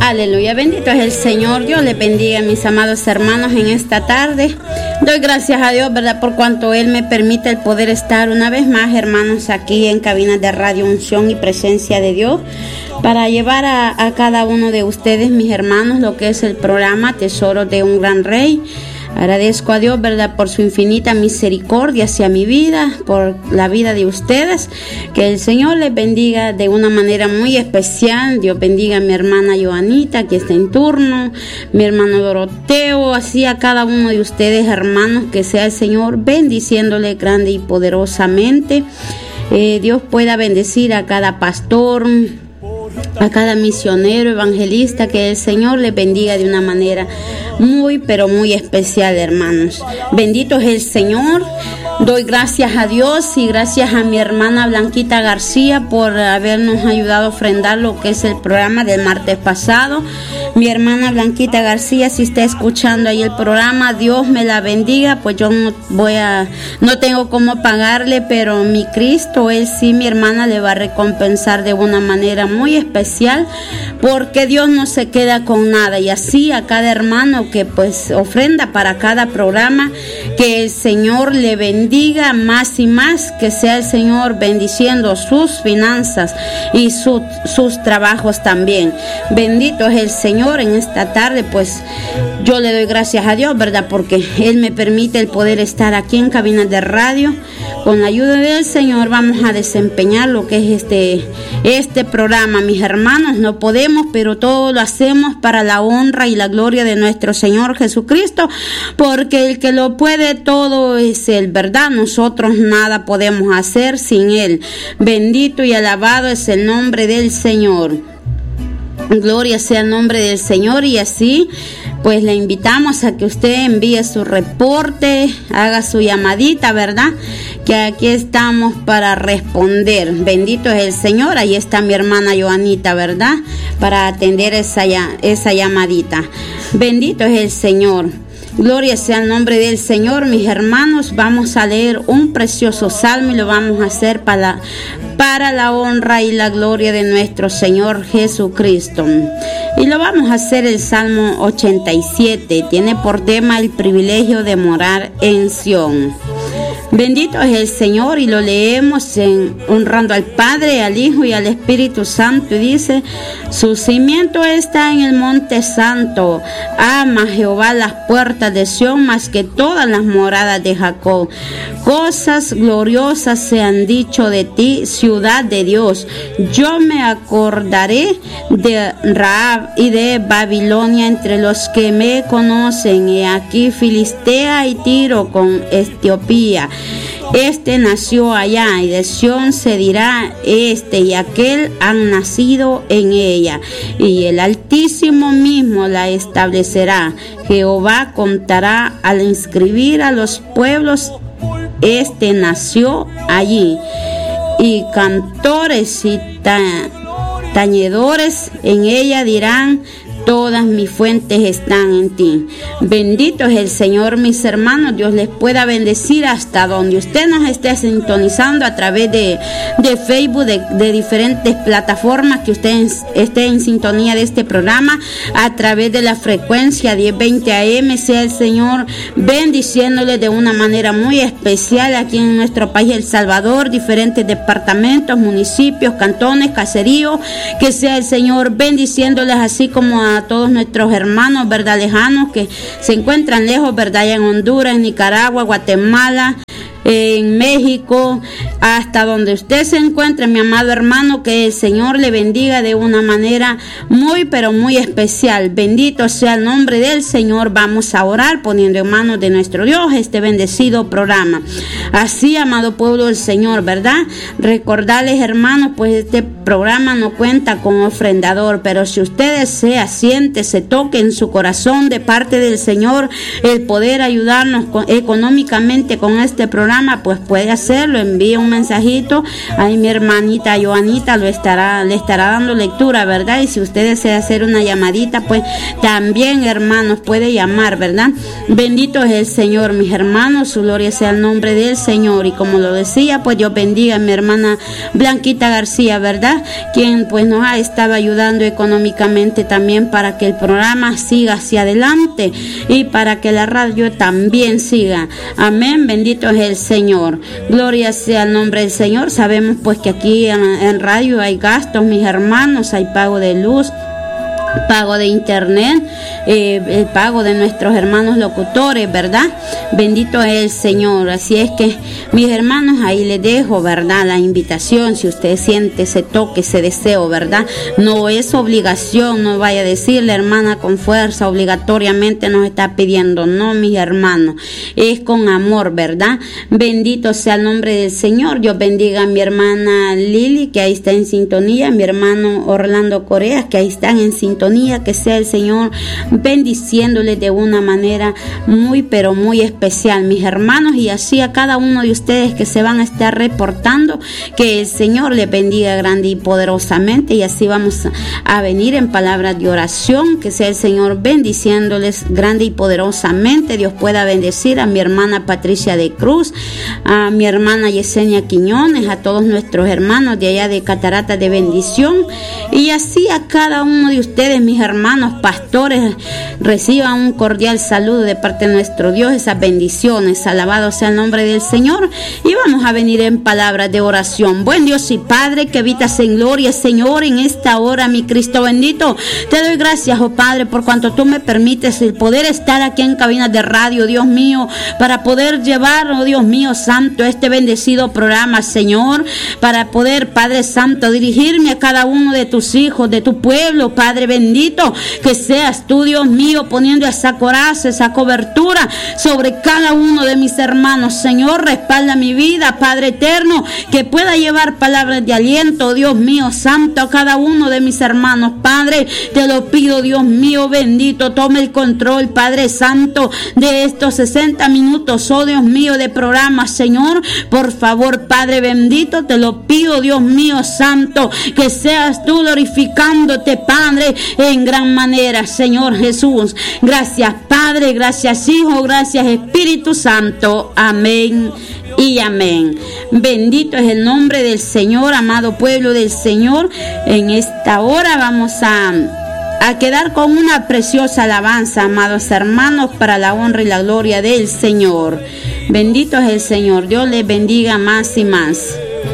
Aleluya, bendito es el Señor. Dios les bendiga a mis amados hermanos en esta tarde. Doy gracias a Dios, ¿verdad?, por cuanto Él me permite el poder estar una vez más, hermanos, aquí en cabinas de Radio Unción y Presencia de Dios, para llevar a cada uno de ustedes, mis hermanos, lo que es el programa Tesoros de un Gran Rey. Agradezco a Dios, ¿verdad?, por su infinita misericordia hacia mi vida, por la vida de ustedes. Que el Señor les bendiga de una manera muy especial. Dios bendiga a mi hermana Joanita, que está en turno, mi hermano Doroteo, así a cada uno de ustedes, hermanos, que sea el Señor bendiciéndole grande y poderosamente. Dios pueda bendecir a cada pastor, a cada misionero, evangelista, que el Señor les bendiga de una manera muy, pero muy especial, hermanos. Bendito es el Señor. Doy gracias a Dios y gracias a mi hermana Blanquita García por habernos ayudado a ofrendar lo que es el programa del martes pasado. Mi hermana Blanquita García, si está escuchando ahí el programa, Dios me la bendiga, pues yo no tengo cómo pagarle, pero mi Cristo, Él sí, mi hermana, le va a recompensar de una manera muy especial, porque Dios no se queda con nada. Y así a cada hermano que pues ofrenda para cada programa, que el Señor le bendiga más y más, que sea el Señor bendiciendo sus finanzas y sus trabajos también. Bendito es el Señor. En esta tarde pues yo le doy gracias a Dios, ¿verdad?, porque Él me permite el poder estar aquí en cabinas de radio. Con la ayuda del Señor vamos a desempeñar lo que es este programa, mis hermanos. No podemos, pero todo lo hacemos para la honra y la gloria de nuestro Señor Jesucristo, porque el que lo puede todo es Él, ¿verdad? Nosotros nada podemos hacer sin Él. Bendito y alabado es el nombre del Señor. Gloria sea el nombre del Señor. Y así pues le invitamos a que usted envíe su reporte, haga su llamadita, ¿verdad?, que aquí estamos para responder. Bendito es el Señor. Ahí está mi hermana Joanita, ¿verdad?, para atender esa llamadita. Bendito es el Señor. Gloria sea el nombre del Señor, mis hermanos. Vamos a leer un precioso salmo y lo vamos a hacer para la honra y la gloria de nuestro Señor Jesucristo. Y lo vamos a hacer el Salmo 87. Tiene por tema el privilegio de morar en Sión. Bendito es el Señor, y lo leemos honrando al Padre, al Hijo y al Espíritu Santo. Y dice: su cimiento está en el monte santo. Ama Jehová las puertas de Sión más que todas las moradas de Jacob. Cosas gloriosas se han dicho de ti, ciudad de Dios. Yo me acordaré de Rahab y de Babilonia entre los que me conocen. Y aquí Filistea y Tiro con Etiopía. Este nació allá, y de Sión se dirá: este y aquel han nacido en ella, y el Altísimo mismo la establecerá. Jehová contará al inscribir a los pueblos: este nació allí. Y cantores y tañedores en ella dirán: todas mis fuentes están en ti. Bendito es el Señor, mis hermanos. Dios les pueda bendecir hasta donde usted nos esté sintonizando a través de Facebook, de diferentes plataformas, que usted esté en sintonía de este programa a través de la frecuencia 1020 AM. Sea el Señor bendiciéndole de una manera muy especial aquí en nuestro país, El Salvador, diferentes departamentos, municipios, cantones, caseríos. Que sea el Señor bendiciéndoles, así como a todos nuestros hermanos, ¿verdad?, lejanos, que se encuentran lejos, ¿verdad?, allá en Honduras, en Nicaragua, Guatemala, en México, hasta donde usted se encuentre, mi amado hermano. Que el Señor le bendiga de una manera muy, pero muy especial. Bendito sea el nombre del Señor. Vamos a orar poniendo en manos de nuestro Dios este bendecido programa. Así, amado pueblo del Señor, ¿verdad?, recordarles, hermanos, pues este programa no cuenta con ofrendador, pero si usted desea, siente, se toque en su corazón de parte del Señor el poder ayudarnos económicamente con este programa, programa, pues puede hacerlo, envíe un mensajito, ahí mi hermanita Joanita le estará dando lectura, ¿verdad? Y si usted desea hacer una llamadita, pues también, hermanos, puede llamar, ¿verdad? Bendito es el Señor, mis hermanos, su gloria sea el nombre del Señor. Y como lo decía, pues Dios bendiga a mi hermana Blanquita García, ¿verdad? Quien pues nos ha estado ayudando económicamente también para que el programa siga hacia adelante y para que la radio también siga. Amén, bendito es el Señor. Gloria sea el nombre del Señor. Sabemos pues que aquí en radio hay gastos, mis hermanos, hay pago de luz, pago de internet, el pago de nuestros hermanos locutores, ¿verdad? Bendito es el Señor. Así es que, mis hermanos, ahí les dejo, ¿verdad? La invitación, si usted siente ese toque, ese deseo, ¿verdad? No es obligación, no vaya a decirle, hermana, con fuerza, obligatoriamente nos está pidiendo. No, mis hermanos, es con amor, ¿verdad? Bendito sea el nombre del Señor. Dios bendiga a mi hermana Lili, que ahí está en sintonía, a mi hermano Orlando Corea, que ahí están en sintonía. Que sea el Señor bendiciéndoles de una manera muy pero muy especial, mis hermanos, y así a cada uno de ustedes que se van a estar reportando, que el Señor les bendiga grande y poderosamente. Y así vamos a venir en palabras de oración, que sea el Señor bendiciéndoles grande y poderosamente. Dios pueda bendecir a mi hermana Patricia de Cruz, a mi hermana Yesenia Quiñones, a todos nuestros hermanos de allá de Cataratas de Bendición, y así a cada uno de ustedes, mis hermanos pastores, reciban un cordial saludo de parte de nuestro Dios, esas bendiciones. Alabado sea el nombre del Señor. Y vamos a venir en palabras de oración. Buen Dios y Padre, que habitas en gloria, Señor, en esta hora, mi Cristo bendito, te doy gracias, oh Padre, por cuanto tú me permites el poder estar aquí en cabinas de radio, Dios mío, para poder llevar, oh Dios mío santo, este bendecido programa, Señor, para poder, Padre Santo, dirigirme a cada uno de tus hijos, de tu pueblo, Padre bendito, que seas tú, Dios mío, poniendo esa coraza, esa cobertura sobre cada uno de mis hermanos. Señor, respalda mi vida, Padre eterno, que pueda llevar palabras de aliento, Dios mío santo, a cada uno de mis hermanos. Padre, te lo pido, Dios mío bendito, tome el control, Padre santo, de estos 60 minutos, oh Dios mío, de programa, Señor, por favor, Padre bendito, te lo pido, Dios mío santo, que seas tú glorificándote, Padre, en gran manera, Señor Jesús. Gracias, Padre, gracias, Hijo, gracias, Espíritu Santo. Amén y amén. Bendito es el nombre del Señor, amado pueblo del Señor. En esta hora vamos a quedar con una preciosa alabanza, amados hermanos, para la honra y la gloria del Señor. Bendito es el Señor. Dios les bendiga más y más.